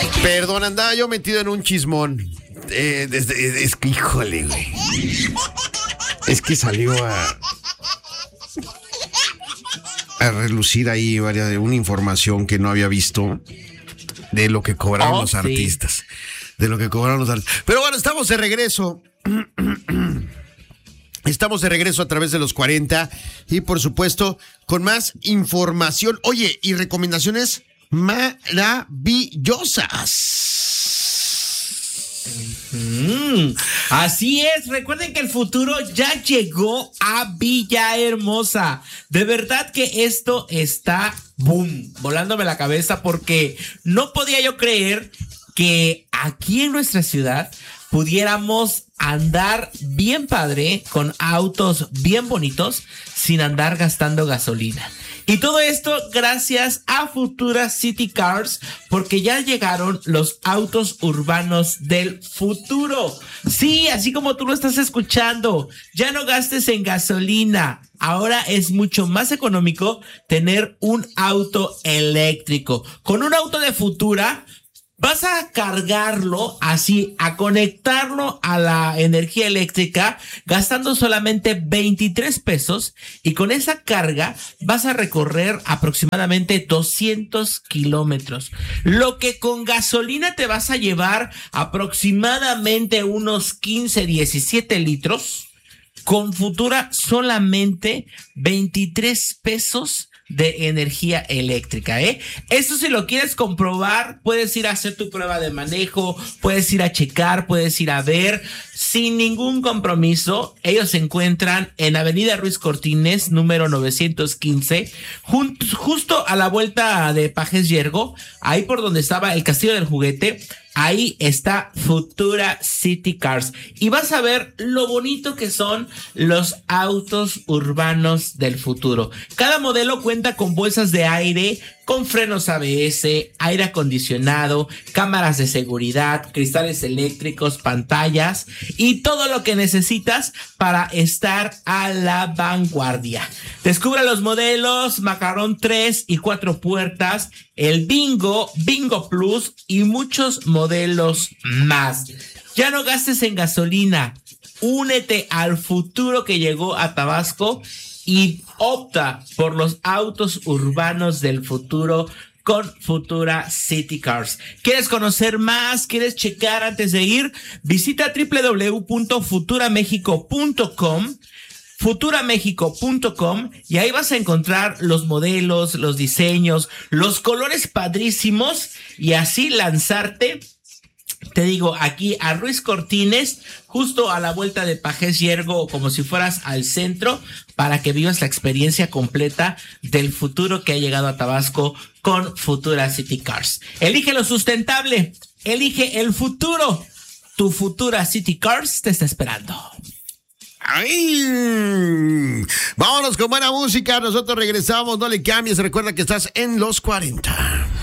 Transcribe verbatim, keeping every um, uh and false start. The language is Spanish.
Perdón, andaba yo metido en un chismón. Eh, desde, es que, híjole, güey. Es que salió a... a relucir ahí varias, una información que no había visto de lo que cobraron oh, los sí. artistas. De lo que cobraron los artistas. Pero bueno, estamos de regreso. Estamos de regreso a través de los cuarenta y por supuesto con más información. Oye, y recomendaciones maravillosas. Mm, así es, recuerden que el futuro ya llegó a Villahermosa. De verdad que esto está boom, volándome la cabeza porque no podía yo creer que aquí en nuestra ciudad pudiéramos andar bien padre con autos bien bonitos sin andar gastando gasolina. Y todo esto gracias a Futura City Cars, porque ya llegaron los autos urbanos del futuro. Sí, así como tú lo estás escuchando, ya no gastes en gasolina. Ahora es mucho más económico tener un auto eléctrico. Con un auto de Futura vas a cargarlo así, a conectarlo a la energía eléctrica, gastando solamente veintitrés pesos, y con esa carga vas a recorrer aproximadamente doscientos kilómetros, lo que con gasolina te vas a llevar aproximadamente unos quince, diecisiete litros. Con Futura solamente veintitrés pesos de energía eléctrica, ¿eh? Esto, si lo quieres comprobar, puedes ir a hacer tu prueba de manejo, puedes ir a checar, puedes ir a ver, sin ningún compromiso. Ellos se encuentran en Avenida Ruiz Cortines, número novecientos quince, jun- justo a la vuelta de Pajes Yergo, ahí por donde estaba el Castillo del Juguete. Ahí está Futura City Cars y vas a ver lo bonito que son los autos urbanos del futuro. Cada modelo cuenta con bolsas de aire, con frenos A B S, aire acondicionado, cámaras de seguridad, cristales eléctricos, pantallas y todo lo que necesitas para estar a la vanguardia. Descubre los modelos Macarón tres y cuatro puertas, el Bingo, Bingo Plus y muchos modelos más. Ya no gastes en gasolina. Únete al futuro que llegó a Tabasco y opta por los autos urbanos del futuro con Futura City Cars. ¿Quieres conocer más? ¿Quieres checar antes de ir? Visita doble u doble u doble u punto futura mexico punto com, futura mexico punto com, y ahí vas a encontrar los modelos, los diseños, los colores padrísimos, y así lanzarte, te digo, aquí a Ruiz Cortines, justo a la vuelta de Pajes Yergo, como si fueras al centro, para que vivas la experiencia completa del futuro que ha llegado a Tabasco con Futura City Cars. Elige lo sustentable, elige el futuro. Tu Futura City Cars te está esperando. ¡Ay! Vámonos con buena música. Nosotros regresamos. No le cambies. Recuerda que estás en los cuarenta.